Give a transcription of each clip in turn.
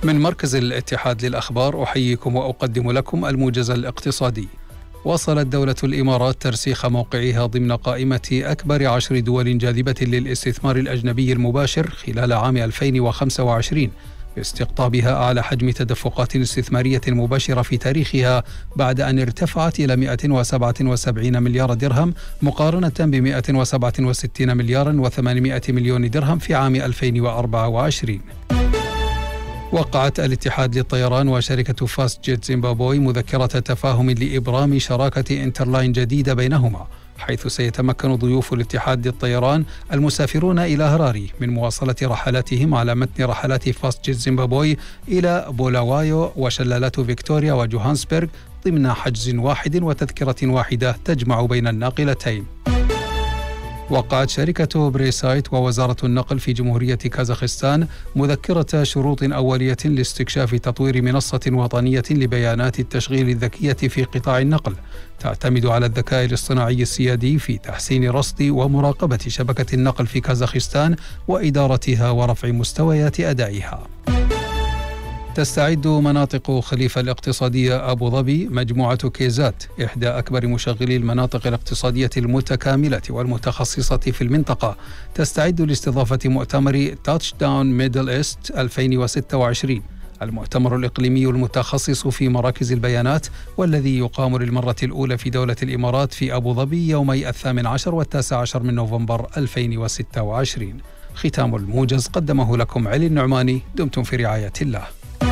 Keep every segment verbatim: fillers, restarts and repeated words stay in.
من مركز الاتحاد للأخبار أحييكم وأقدم لكم الموجز الاقتصادي. واصلت دولة الإمارات ترسيخ موقعها ضمن قائمة أكبر عشر دول جاذبة للاستثمار الأجنبي المباشر خلال عام ألفين وخمسة وعشرين، باستقطابها أعلى حجم تدفقات استثمارية مباشرة في تاريخها بعد أن ارتفعت إلى مئة وسبعة وسبعين مليار درهم مقارنة ب مئة وسبعة وستين مليارا وثمانمئة مليون درهم في عام ألفين وأربعة وعشرين. وقعت الاتحاد للطيران وشركة فاست جيت زيمبابوي مذكرة تفاهم لإبرام شراكة انترلاين جديدة بينهما، حيث سيتمكن ضيوف الاتحاد للطيران المسافرون إلى هراري من مواصلة رحلاتهم على متن رحلات فاست جيت زيمبابوي إلى بولاوايو وشلالات فيكتوريا وجوهانسبرغ ضمن حجز واحد وتذكرة واحدة تجمع بين الناقلتين. وقعت شركة بريسايت ووزارة النقل في جمهورية كازاخستان مذكرة شروط أولية لاستكشاف تطوير منصة وطنية لبيانات التشغيل الذكية في قطاع النقل، تعتمد على الذكاء الاصطناعي السيادي في تحسين رصد ومراقبة شبكة النقل في كازاخستان وإدارتها ورفع مستويات أدائها. تستعد مناطق خليفة الاقتصادية أبو ظبي مجموعة كيزات، إحدى أكبر مشغلي المناطق الاقتصادية المتكاملة والمتخصصة في المنطقة، تستعد لاستضافة مؤتمر تاتش داون ميدل إيست ألفين وستة وعشرين، المؤتمر الإقليمي المتخصص في مراكز البيانات، والذي يقام للمرة الأولى في دولة الإمارات في أبو ظبي يومي الثامن عشر والتاسع عشر من نوفمبر ألفين وستة وعشرين. ختام الموجز قدمه لكم علي النعماني. دمتم في رعاية الله.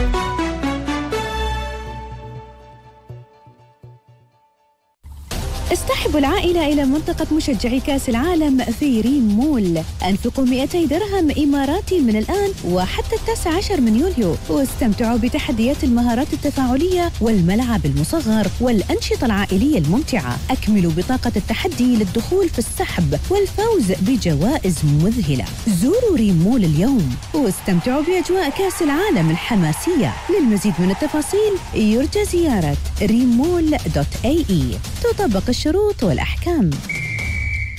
اصطحبوا العائلة إلى منطقة مشجعي كأس العالم في ريم مول. أنفقوا مئتي درهم إماراتي من الآن وحتى التاسع عشر من يوليو، واستمتعوا بتحديات المهارات التفاعلية والملعب المصغر والأنشطة العائلية الممتعة. أكملوا بطاقة التحدي للدخول في السحب والفوز بجوائز مذهلة. زوروا ريم مول اليوم واستمتعوا بأجواء كأس العالم الحماسية. للمزيد من التفاصيل يرجى زيارة ريم مول دوت اي اي. تطبق الشروط والأحكام.